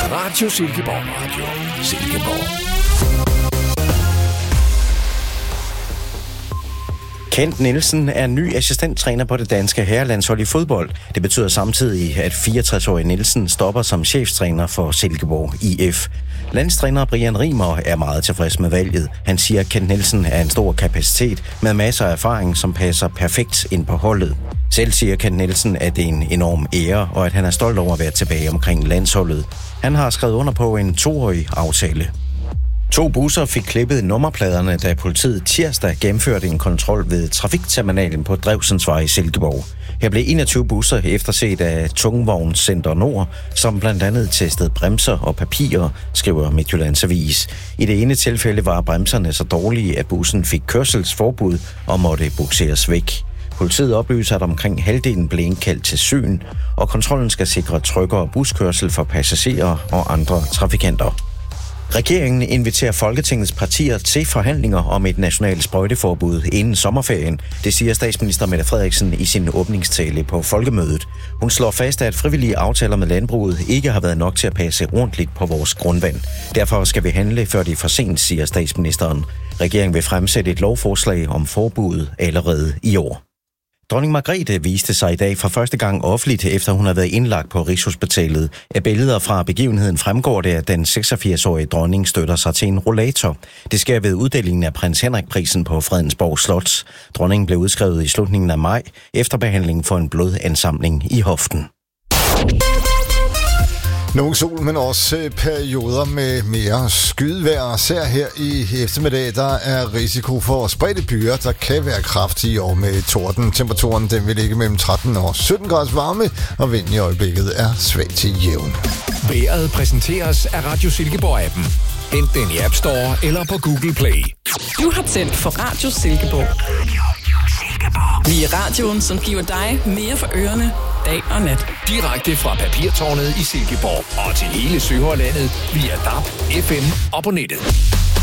Radio Silkeborg. Radio Silkeborg. Kent Nielsen er ny assistenttræner på det danske herrelandshold i fodbold. Det betyder samtidig, at 64-årige Nielsen stopper som cheftræner for Silkeborg IF. Landstræner Brian Rimer er meget tilfreds med valget. Han siger, at Kent Nielsen er en stor kapacitet med masser af erfaring, som passer perfekt ind på holdet. Selv siger Kent Nielsen, at det er en enorm ære, og at han er stolt over at være tilbage omkring landsholdet. Han har skrevet under på en 2-årig aftale. 2 busser fik klippet nummerpladerne, da politiet tirsdag gennemførte en kontrol ved trafikterminalen på Drevsensvej i Silkeborg. Her blev 21 busser efterset af Tungvognscenter Nord, som blandt andet testede bremser og papirer, skriver Midtjyllands Avis. I det ene tilfælde var bremserne så dårlige, at bussen fik kørselsforbud og måtte bukseres væk. Politiet oplyser, at omkring halvdelen blev indkaldt til syn, og kontrollen skal sikre tryggere buskørsel for passagerer og andre trafikanter. Regeringen inviterer Folketingets partier til forhandlinger om et nationalt sprøjteforbud inden sommerferien. Det siger statsminister Mette Frederiksen i sin åbningstale på Folkemødet. Hun slår fast, at frivillige aftaler med landbruget ikke har været nok til at passe ordentligt på vores grundvand. Derfor skal vi handle, før det er for sent, siger statsministeren. Regeringen vil fremsætte et lovforslag om forbuddet allerede i år. Dronning Margrethe viste sig i dag for første gang offentligt, efter hun har været indlagt på Rigshospitalet. Af billeder fra begivenheden fremgår det, at den 86-årige dronning støtter sig til en rollator. Det sker ved uddelingen af Prins Henrik-prisen på Fredensborg Slot. Dronningen blev udskrevet i slutningen af maj efter behandling for en blodansamling i hoften. Nogle sol, men også perioder med mere skydevejr. Ser her i eftermiddag, der er risiko for spredte byer, der kan være kraftige og med torden. Temperaturen den vil ligge mellem 13 og 17 graders varme, og vinden i øjeblikket er svag til jævn. Vejret præsenteres af Radio Silkeborg-appen. Hent den i App Store eller på Google Play. Du har tændt for Radio Silkeborg. Vi er radioen, som giver dig mere for ørerne, dag og nat. Direkte fra Papirtårnet i Silkeborg og til hele Sønderjyllandet via DAB, FM og på nettet.